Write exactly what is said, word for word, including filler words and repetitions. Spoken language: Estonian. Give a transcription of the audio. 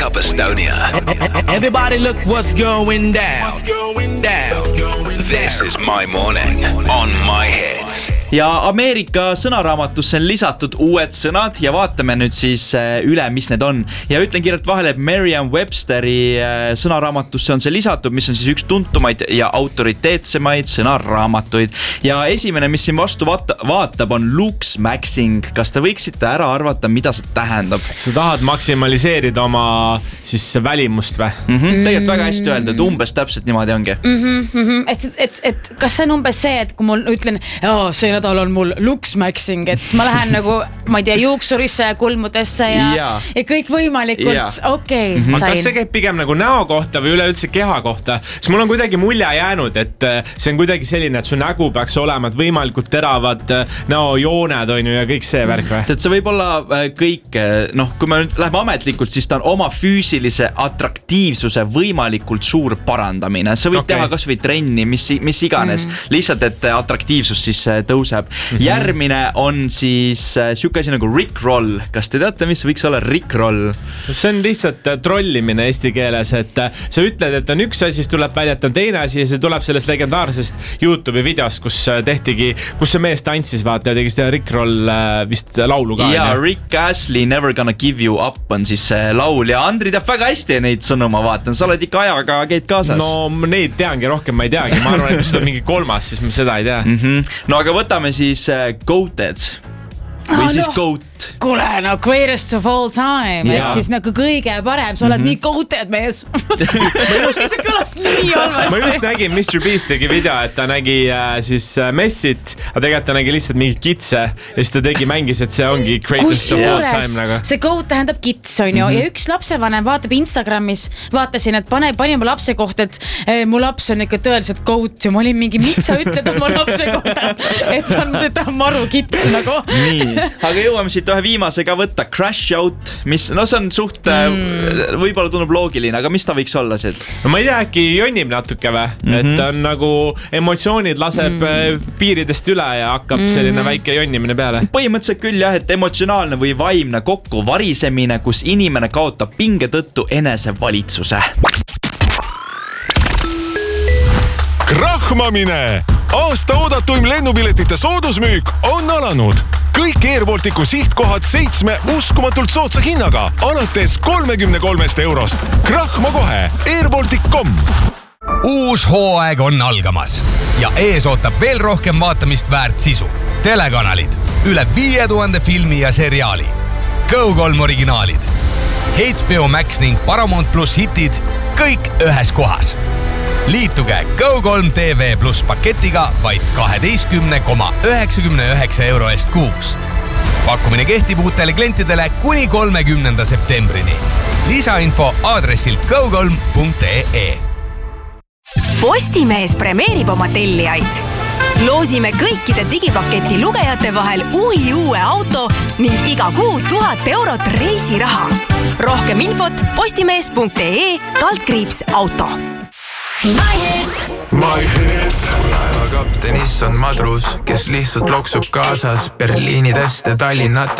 Wake Up Estonia. Everybody look what's going down. What's going down. This is My Morning on My Hits. Ja Ameerika sõnaraamatusse on lisatud uued sõnad ja vaatame nüüd siis üle, mis need on. Ja ütlen kiirelt vahele, et Merriam-Websteri sõnaraamatusse on see lisatud, mis on siis üks tuntumaid ja autoriteetsemaid sõnaraamatuid. Ja esimene, mis siin vastu vaata, vaatab, on looksmaxing. Kas te võiksite ära arvata, mida see tähendab? Sa tahad maksimaliseerida oma siis välimust või? Mm-hmm. Tegelikult väga hästi öeldud, umbes täpselt niimoodi ongi. Mm-hmm, mm-hmm. Et, et, et kas see on umbes see, et kui mul ütlen, oh, see nädal on mul looksmaxing, et siis ma lähen nagu, ma ei tea, juuksurisse ja kulmudesse ja, ja. ja kõik võimalikult, okei, okay, sain. Kas see käib pigem nagu näo kohta või üleüldse keha kohta? Siis mul on kuidagi mulje jäänud, et see on kuidagi selline, et su nägu peaks olema, et võimalikult teravad näojooned on ju ja kõik see värk või? Et see võib olla kõik, noh, kui me läheme ametlikult, siis ta on oma füüsilise atraktiivsuse võimalikult suur parandamine. Sa võid okay. teha kas või trenni, mis, mis iganes, mm. lihtsalt, et atraktiivsus siis tõuseb. Mm-hmm. Järgmine on siis siuke asi nagu rickroll. Kas te teate, mis võiks olla rickroll? See on lihtsalt trollimine eesti keeles, et sa ütled, et on üks asi, siis tuleb välja, et on teine asi ja see tuleb sellest legendaarsest YouTube'i videost, kus tehtigi, kus see mees tantsis, vaata, ja tegi seda rickroll vist laulu ka. Ja Rick Astley Never Gonna Give You Up on siis laul ja Andri teab väga hästi neid sõnu, ma vaatan. Sa oled ikka ajaga käid kaasas. No neid teangi rohkem, ma ei teagi. Ma arvan, et kui seda on mingi kolmas, siis ma seda ei tea. Mm-hmm. No aga võtame siis uh, Goated või ah, siis no. Goat. Kuule, no greatest of all time, yeah. et siis nagu kõige parem, sa oled mm-hmm. nii goated mees. see kõlas nii halvasti. Ma just nägin, mister Beast tegi video, et ta nägi äh, siis äh, messit, aga tegelikult ta nägi lihtsalt mingi kitse ja siis ta tegi mängis, et see ongi greatest of all time. Nagu. See goat tähendab kits, on ju, mm-hmm. ja üks lapsevanem vaatab Instagramis, vaatasin, et pane, pani mu lapse kohta, et eh, mu laps on ikka tõeliselt goat ja ma olin mingi, miks sa ütled oma lapse kohta, et see on, ta on maru kits nagu. Nii, aga jõuame siit ühe viimase ka võtta, Crash Out, mis, no see on suht mm. võib-olla tundub loogiline, aga mis ta võiks olla siit? No ma ei tea, äkki jonnib natuke või, mm-hmm. et on nagu emotsioonid laseb mm. piiridest üle ja hakkab mm-hmm. selline väike jonnimine peale. Põhimõtteliselt küll jah, et emotsionaalne või vaimne kokku varisemine, kus inimene kaotab pinge tõttu enesevalitsuse. Krahmamine! Aasta oodatuim lennupiletite soodusmüük on alanud. Kõik Air Balticu sihtkohad seitsme uskumatult soodsa hinnaga alates kolmekümne kolmest eurost. Krahma kohe air baltic dot com. Uus hooaeg on algamas ja ees ootab veel rohkem vaatamist väärt sisu. Telekanalid, üle viie tuhande filmi ja seriaali. Go kolm originaalid. H B O Max ning Paramount Plus hitid kõik ühes kohas. Liituge Go kolm T V Plus paketiga vaid kaheteistkümne koma üheksakümne üheksa euro eest kuuks. Pakkumine kehtib uutele klientidele kuni kolmekümnenda septembrini. Lisainfo aadressil go kolm punkt e e. Postimees premeerib oma tellijaid. Loosime kõikide digipaketi lugejate vahel uhi uue auto ning iga kuu tuhat eurot reisiraha. Rohkem infot postimees punkt e e kaldkriips auto. My Hits. My Hits. Laeva kaptenis on madrus, kes lihtsalt loksub kaasas Berliinidest ja Tallinnatest.